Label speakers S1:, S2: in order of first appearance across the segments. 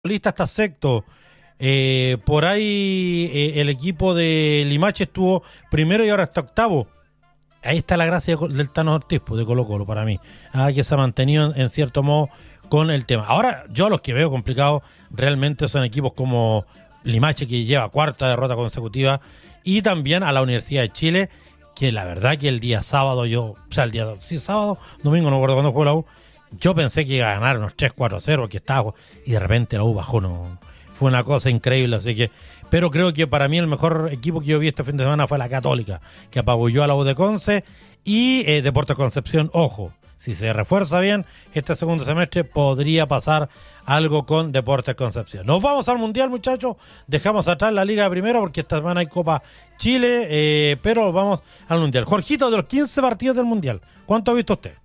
S1: lista está sexto. Por ahí el equipo de Limache estuvo primero y ahora está octavo. Ahí está la gracia del Tano Ortiz, de Colo-Colo para mí. Que se ha mantenido en cierto modo con el tema. Ahora, yo los que veo complicados realmente son equipos como Limache, que lleva cuarta derrota consecutiva, y también a la Universidad de Chile, que la verdad que el día sábado sábado, domingo, no recuerdo cuándo jugó la U, yo pensé que iba a ganar unos 3-4-0, que estaba, y de repente la U bajó, no. Fue una cosa increíble, así que, pero creo que para mí el mejor equipo que yo vi este fin de semana fue la Católica, que apabulló a la U de Conce, y Deportes Concepción, ojo, si se refuerza bien este segundo semestre, podría pasar algo con Deportes Concepción. Nos vamos al Mundial, muchachos, dejamos atrás la Liga de Primera, porque esta semana hay Copa Chile, pero vamos al Mundial. Jorgito, de los 15 partidos del Mundial, ¿cuánto ha visto usted?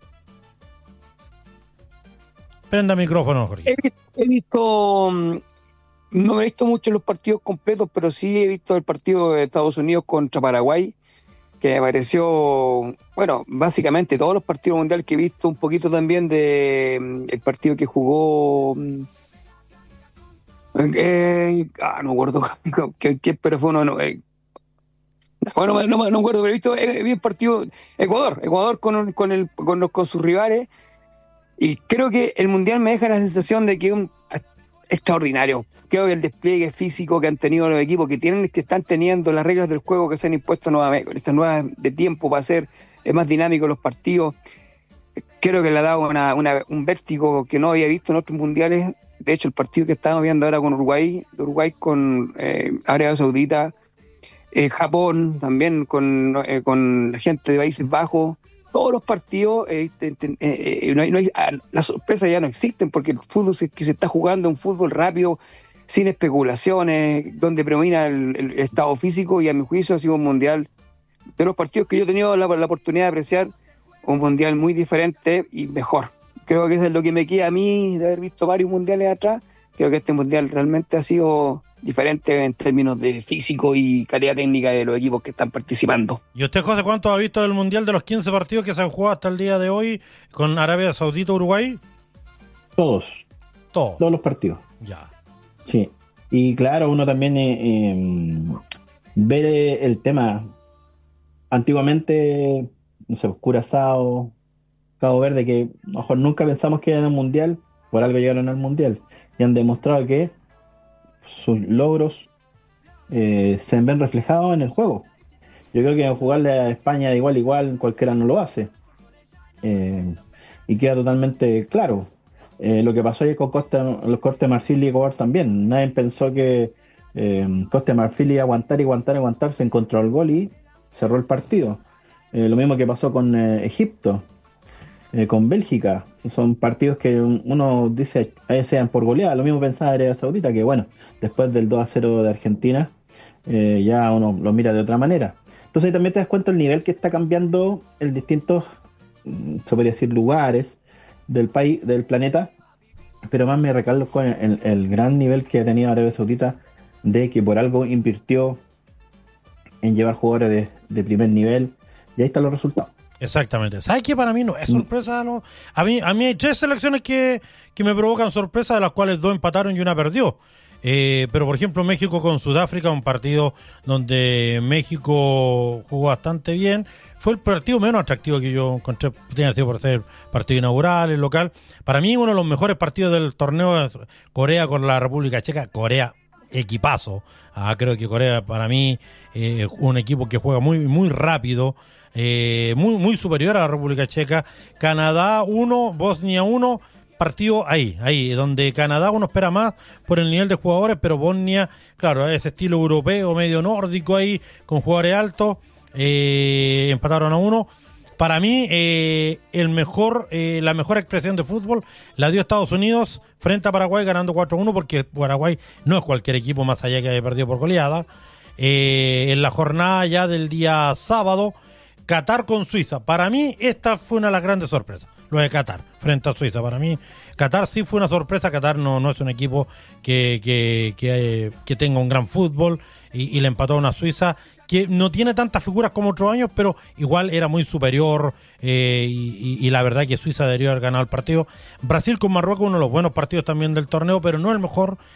S1: Prenda micrófono, Jorge.
S2: He visto, no he visto mucho los partidos completos, pero sí he visto el partido de Estados Unidos contra Paraguay, que me pareció, bueno, básicamente todos los partidos mundiales que he visto, un poquito también de el partido que jugó, no me acuerdo qué, pero fue uno, bueno, no me acuerdo, pero vi el partido Ecuador con sus rivales. Y creo que el Mundial me deja la sensación de que es extraordinario. Creo que el despliegue físico que han tenido los equipos, que están teniendo las reglas del juego que se han impuesto nuevamente, estas nuevas de tiempo para hacer más dinámicos los partidos, creo que le ha dado un vértigo que no había visto en otros mundiales. De hecho, el partido que estamos viendo ahora con Uruguay con Arabia Saudita, Japón también con la gente de Países Bajos, todos los partidos, las sorpresas ya no existen, porque el fútbol que se está jugando es un fútbol rápido, sin especulaciones, donde predomina el estado físico, y a mi juicio ha sido un mundial de los partidos que yo he tenido la oportunidad de apreciar, un mundial muy diferente y mejor. Creo que eso es lo que me queda a mí de haber visto varios mundiales atrás. Creo que este mundial realmente ha sido diferente en términos de físico y calidad técnica de los equipos que están participando.
S1: ¿Y usted, José, cuánto ha visto del Mundial de los 15 partidos que se han jugado hasta el día de hoy con Arabia Saudita, Uruguay?
S3: Todos los partidos.
S1: Ya.
S3: Sí, y claro, uno también ve el tema. Antiguamente, no sé, Curazao, Cabo Verde, que a lo mejor nunca pensamos que iban al Mundial, por algo llegaron al Mundial, y han demostrado que sus logros se ven reflejados en el juego. Yo creo que jugarle a España de igual a igual cualquiera no lo hace, y queda totalmente claro. Lo que pasó ayer con los Costa de Marfil y Ecuador también. Nadie pensó que Costa de Marfil iba a aguantar, se encontró el gol y cerró el partido. Lo mismo que pasó con Egipto, con Bélgica. Son partidos que uno dice sean por goleada. Lo mismo pensaba Arabia Saudita, que bueno, después del 2-0 de Argentina, ya uno lo mira de otra manera. Entonces ahí también te das cuenta el nivel que está cambiando en distintos, se podría decir, lugares del país, del planeta, pero más me recalco con el gran nivel que ha tenido Arabia Saudita, de que por algo invirtió en llevar jugadores de primer nivel, y ahí están los resultados.
S1: Exactamente. ¿Sabes qué? Para mí no es sorpresa, no. A mí hay 3 selecciones que me provocan sorpresa, de las cuales 2 empataron y una perdió. Pero por ejemplo México con Sudáfrica, un partido donde México jugó bastante bien, fue el partido menos atractivo que yo encontré, tenía sido por ser partido inaugural, el local. Para mí uno de los mejores partidos del torneo es Corea con la República Checa. Corea, equipazo. Creo que Corea para mí es un equipo que juega muy, muy rápido, muy superior a la República Checa. Canadá 1, Bosnia 1, partido ahí, donde Canadá uno espera más por el nivel de jugadores, pero Bosnia, claro, ese estilo europeo, medio nórdico ahí, con jugadores altos, empataron a 1. Para mí, la mejor expresión de fútbol la dio Estados Unidos frente a Paraguay, ganando 4-1, porque Paraguay no es cualquier equipo, más allá que haya perdido por goleada. En la jornada ya del día sábado, Qatar con Suiza. Para mí, esta fue una de las grandes sorpresas, lo de Qatar frente a Suiza. Para mí, Qatar sí fue una sorpresa. Qatar no es un equipo que tenga un gran fútbol, y le empató a una Suiza que no tiene tantas figuras como otros años, pero igual era muy superior, y la verdad que Suiza debería haber ganado el partido. Brasil con Marruecos, uno de los buenos partidos también del torneo, pero no el mejor